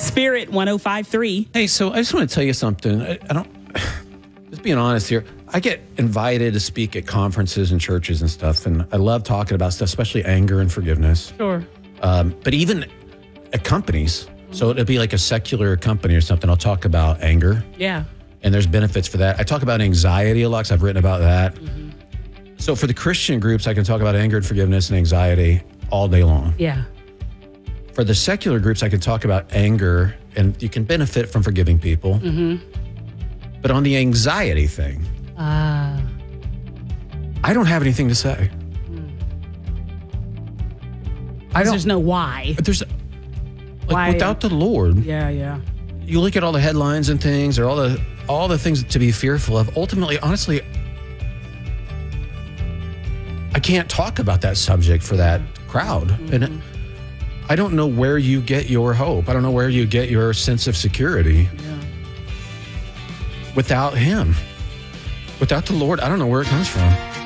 Spirit 105.3. Hey, so I just want to tell you something. I don't, just being honest here, I get invited to speak at conferences and churches and stuff, and I love talking about stuff, especially anger and forgiveness. Sure. But even at companies, so it'll be like a secular company or something, I'll talk about anger. Yeah. And there's benefits for that. I talk about anxiety a lot because I've written about that. Mm-hmm. So for the Christian groups, I can talk about anger and forgiveness and anxiety all day long. Yeah. For the secular groups, I can talk about anger, and you can benefit from forgiving people. Mm-hmm. But on the anxiety thing, I don't have anything to say. There's no why. There's Why? without the Lord. Yeah. You look at all the headlines and things, or all the things to be fearful of. Ultimately, honestly, I can't talk about that subject for that crowd. Mm-hmm. And I don't know where you get your hope. I don't know where you get your sense of security. Yeah. Without Him. Without the Lord, I don't know where it comes from.